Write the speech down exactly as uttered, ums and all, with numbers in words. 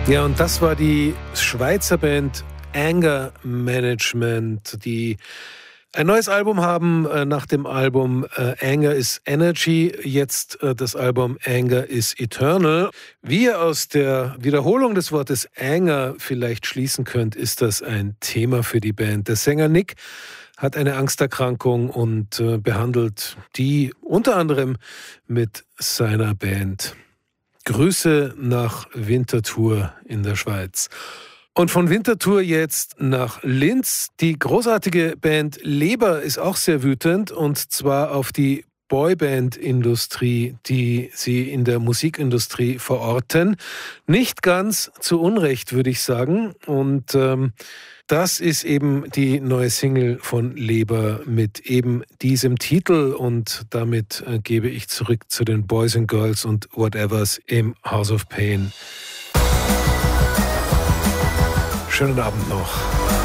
Ja, und das war die Schweizer Band Anger Management, die ein neues Album haben äh, nach dem Album äh, Anger is Energy, jetzt äh, das Album Anger is Eternal. Wie ihr aus der Wiederholung des Wortes Anger vielleicht schließen könnt, ist das ein Thema für die Band. Der Sänger Nick hat eine Angsterkrankung und äh, behandelt die unter anderem mit seiner Band. Grüße nach Winterthur in der Schweiz. Und von Winterthur jetzt nach Linz. Die großartige Band Leber ist auch sehr wütend, und zwar auf die Boyband-Industrie, die sie in der Musikindustrie verorten. Nicht ganz zu Unrecht, würde ich sagen. Und ähm, das ist eben die neue Single von Leber mit eben diesem Titel. Und damit äh, gebe ich zurück zu den Boys and Girls und Whatevers im House of Pain. Schönen Abend noch.